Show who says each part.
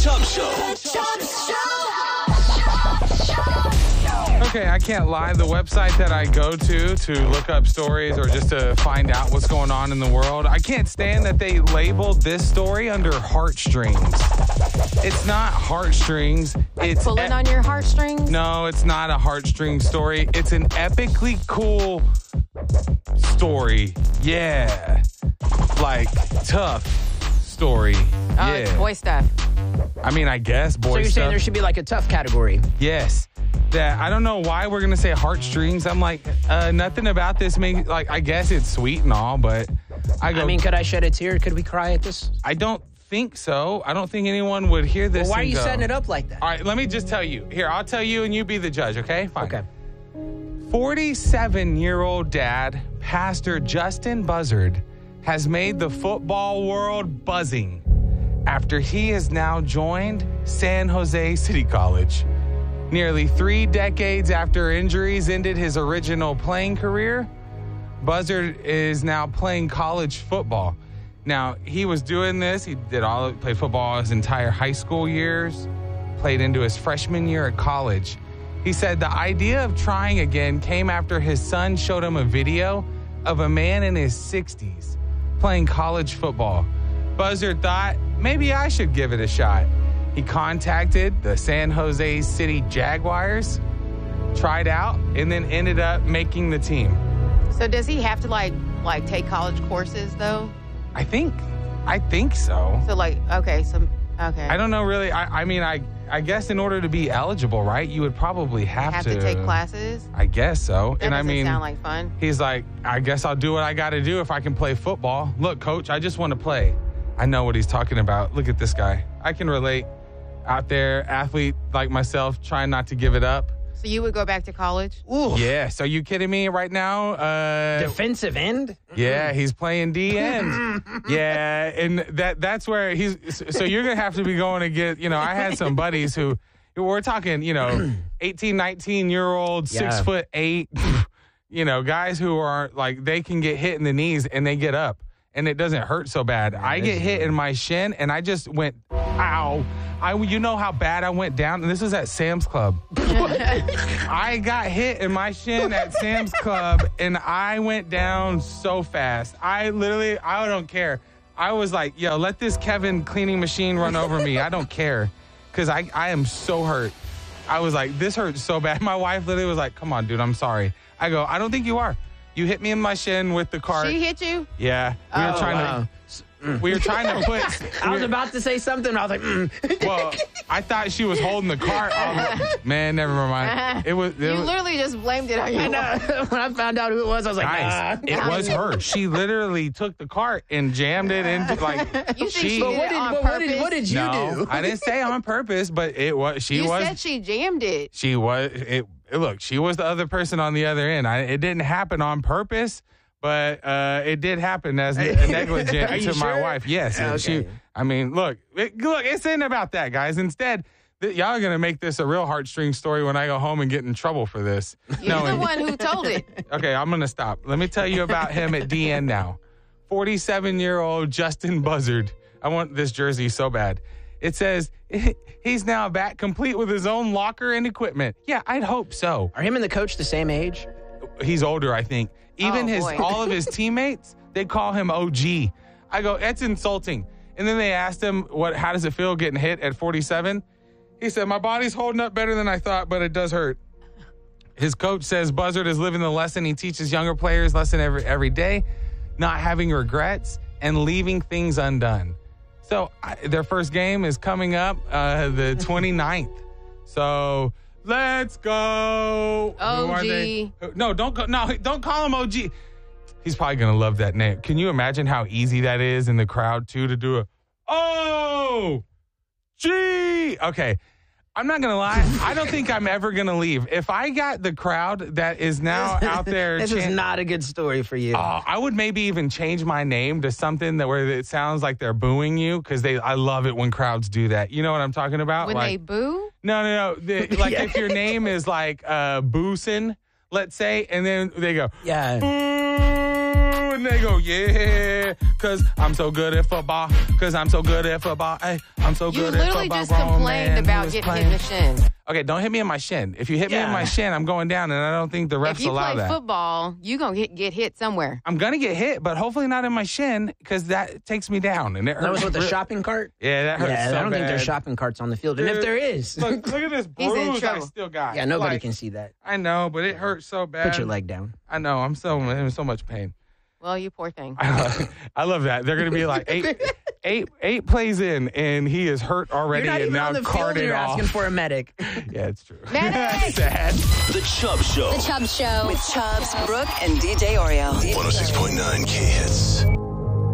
Speaker 1: Chubb Show.
Speaker 2: Okay, I can't lie. The website that I go to look up stories or just to find out what's going on in the world, I can't stand that they labeled this story under heartstrings. It's not heartstrings. It's
Speaker 3: pulling on your heartstrings?
Speaker 2: No, it's not a heartstring story. It's an epically cool story. Yeah. Like, tough story.
Speaker 3: Oh, it's boy stuff.
Speaker 2: I mean, I guess boy
Speaker 4: So you're
Speaker 2: stuff.
Speaker 4: saying there should be like a tough category?
Speaker 2: Yes. That I don't know why we're gonna say heartstrings. I'm like, nothing about this makes like I guess it's sweet and all, but I mean,
Speaker 4: could I shed a tear? Could we cry at this?
Speaker 2: I don't think so. I don't think anyone would hear this.
Speaker 4: Well, why are you
Speaker 2: go,
Speaker 4: setting it up like that?
Speaker 2: All right, let me just tell you. Here, I'll tell you and you be the judge, okay? Fine.
Speaker 4: Okay.
Speaker 2: 47-year-old dad, Pastor Justin Buzzard, has made the football world buzzing after he has now joined San Jose City College. Nearly 3 decades after injuries ended his original playing career, Buzzard is now playing college football. Now, he was doing this. He played football his entire high school years, played into his freshman year at college. He said the idea of trying again came after his son showed him a video of a man in his 60s playing college football. Buzzard thought, maybe I should give it a shot. He contacted the San Jose City Jaguars, tried out, and then ended up making the team.
Speaker 3: So does he have to like take college courses though?
Speaker 2: I think so.
Speaker 3: So okay.
Speaker 2: I don't know really. I guess in order to be eligible, right, you would probably have
Speaker 3: to take classes.
Speaker 2: I guess so.
Speaker 3: That doesn't sound like fun.
Speaker 2: He's like, I guess I'll do what I got to do if I can play football. Look, coach, I just want to play. I know what he's talking about. Look at this guy. I can relate. Out there, athlete like myself, trying not to give it up.
Speaker 3: So you would go back to college?
Speaker 4: Ooh.
Speaker 2: Yeah. So you kidding me right now?
Speaker 4: Defensive end?
Speaker 2: Yeah, he's playing D end. Yeah, and that's where he's. So you're gonna have to be going to get. I had some buddies who we're talking. 18, 19-year-old, 6'8". Guys who are like they can get hit in the knees and they get up and it doesn't hurt so bad. I get hit in my shin and I just went, ow. You know how bad I went down? And this was at Sam's Club. I got hit in my shin at Sam's Club, and I went down so fast. I don't care. I was like, yo, let this Kevin cleaning machine run over me. I don't care. Because I am so hurt. I was like, this hurts so bad. My wife literally was like, come on, dude, I'm sorry. I go, I don't think you are. You hit me in my shin with the cart.
Speaker 3: She hit you?
Speaker 2: Yeah. We were trying to put...
Speaker 4: I was about to say something. I was like,
Speaker 2: Well, I thought she was holding the cart. Man, never mind.
Speaker 3: You literally just blamed it on you.
Speaker 4: I know. When I found out who it was, I was like,
Speaker 2: guys, it was her. She literally took the cart and jammed it into
Speaker 3: You think she did it on purpose?
Speaker 4: What did you do?
Speaker 2: I didn't say on purpose, but it was.
Speaker 3: You said she jammed it.
Speaker 2: She was. Look, she was the other person on the other end. It didn't happen on purpose. But it did happen as negligent to my wife. Yes.
Speaker 4: Okay.
Speaker 2: Look, it's ain't about that, guys. Instead, y'all are going to make this a real heartstring story when I go home and get in trouble for this.
Speaker 3: You're the one who told it.
Speaker 2: Okay, I'm going to stop. Let me tell you about him at DN now. 47-year-old Justin Buzzard. I want this jersey so bad. It says he's now back complete with his own locker and equipment. Yeah, I'd hope so.
Speaker 4: Are him and the coach the same age?
Speaker 2: He's older, I think. Even all of his teammates, they call him OG. I go, that's insulting. And then they asked him, how does it feel getting hit at 47? He said, my body's holding up better than I thought, but it does hurt. His coach says Buzzard is living the lesson. He teaches younger players lesson every day, not having regrets and leaving things undone. So their first game is coming up the 29th. So... let's go.
Speaker 3: OG.
Speaker 2: No, don't call him OG. He's probably going to love that name. Can you imagine how easy that is in the crowd, too, to do OG? Okay. I'm not going to lie. I don't think I'm ever going to leave. If I got the crowd that is now out there.
Speaker 4: This is not a good story for you.
Speaker 2: I would maybe even change my name to something where it sounds like they're booing you because I love it when crowds do that. You know what I'm talking about?
Speaker 3: When they boo?
Speaker 2: No. If your name is like Boosin, let's say, and then they go,
Speaker 4: yeah.
Speaker 2: Boo! and they go, yeah, because I'm so good at football. Because I'm so good at football. Hey, I'm so
Speaker 3: You
Speaker 2: good at football.
Speaker 3: literally just
Speaker 2: grown
Speaker 3: complained
Speaker 2: man
Speaker 3: about
Speaker 2: who is
Speaker 3: getting hit
Speaker 2: playing.
Speaker 3: in the shin.
Speaker 2: Okay, don't hit me in my shin. If you hit me in my shin, I'm going down, and I don't think the refs
Speaker 3: If you
Speaker 2: allow
Speaker 3: play
Speaker 2: that.
Speaker 3: football, you're going to get hit somewhere.
Speaker 2: I'm going to get hit, but hopefully not in my shin because that takes me down. And it
Speaker 4: That was
Speaker 2: hurts.
Speaker 4: with the shopping cart?
Speaker 2: Yeah, that hurts
Speaker 4: Yeah,
Speaker 2: so
Speaker 4: I don't think there's
Speaker 2: bad.
Speaker 4: shopping carts on the field. And if
Speaker 2: Dude,
Speaker 4: there is,
Speaker 2: Look at this
Speaker 3: He's in
Speaker 2: bruise I
Speaker 3: trouble.
Speaker 2: still got.
Speaker 4: yeah, nobody
Speaker 2: Like,
Speaker 4: can see that.
Speaker 2: I know, but it hurts so bad.
Speaker 4: Put your leg down.
Speaker 2: I know. I'm in so much pain.
Speaker 3: Well, you poor thing.
Speaker 2: I love that. They're going to be like eight plays in, and he is hurt already
Speaker 4: You're not
Speaker 2: and
Speaker 4: even
Speaker 2: now
Speaker 4: on the field
Speaker 2: carted
Speaker 4: and you're
Speaker 2: off.
Speaker 4: asking for a medic.
Speaker 2: Yeah, it's true.
Speaker 3: Medic!
Speaker 2: Sad.
Speaker 1: The Chubb Show.
Speaker 5: The Chubb Show with Chubbs, Brooke, and DJ Oreo.
Speaker 1: 106.9 K-Hits.